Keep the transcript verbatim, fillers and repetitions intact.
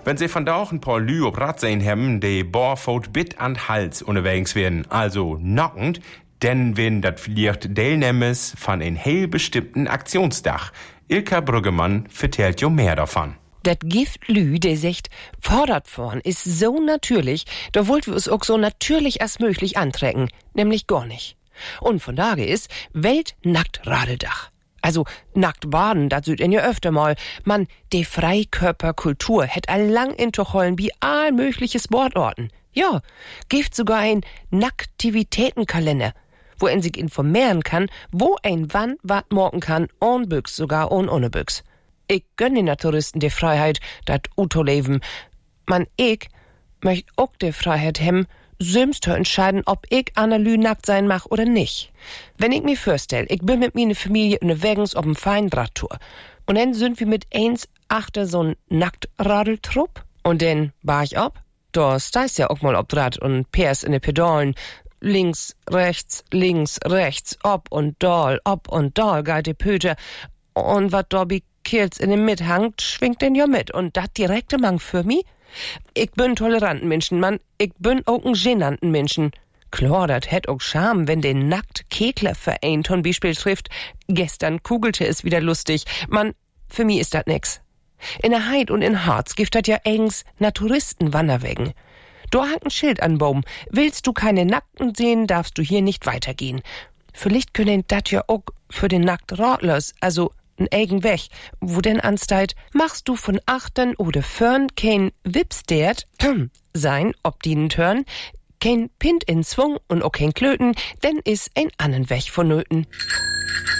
Wenn sie von da auch ein paar Lü op Rad sehen haben, die Barfoot bit an Hals unterwegs werden, also nackend, dann werden das vielleicht Teilnehmers von einem heel bestimmten Aktionsdach. Ilka Brüggemann vertellt jo mehr davon. Das Gift Lü, der sagt, fordert vorn ist so natürlich, da wollt wir es auch so natürlich als möglich antrecken, nämlich gar nicht. Und von daher ist Weltnacktradeldach. Also nackt baden, das süd in ja öfter mal. Man, die Freikörperkultur hätt all lang in Tochollen wie all mögliche Sportorten. Ja, gibt sogar ein Nacktivitätenkalender, wo en sich informieren kann, wo ein wann wat morgen kann, ohne Büchs, sogar ohne ohne Büchs. Ich gönn den Touristen die Freiheit, dat Uto leben. Man, ich möcht auch die Freiheit hem, selbst zu entscheiden, ob ich Annalü nackt sein mach oder nicht. Wenn ich mir vorstell, ich bin mit meiner Familie unterwegs auf einem feinen Radtour. Und dann sind wir mit eins achter so'n Nacktradeltrupp. Und dann bar ich ab. Da steigst ja auch mal ob Rad und Pers in de Pedalen. Links, rechts, links, rechts, ob und dal, ob und dal, geht die Pöte. Und wat da bi Kiels in dem mithangt, schwingt den ja mit. Und dat direkte Mang für mi? Ich bin toleranten Menschen, Mann. Ich bin auch ein genannten Menschen. Klar, dat hätt auch Charme, wenn den nackt Keklerverein zum Beispiel trifft. Gestern kugelte es wieder lustig. Mann, für mi ist dat nix. In der Heid und in Harz gibt dat ja eigens Naturistenwanderwegen. Da hangt ein Schild an Baum. Willst du keine Nackten sehen, darfst du hier nicht weitergehen. Vielleicht können dat ja auch für den Nacktradlers, also ein eigen Weg, wo denn ansteit, machst du von achten oder fern kein Wipstert sein, ob dienen Törn, kein Pint in Zwung und auch kein Klöten, denn is ein annen Weg vonnöten.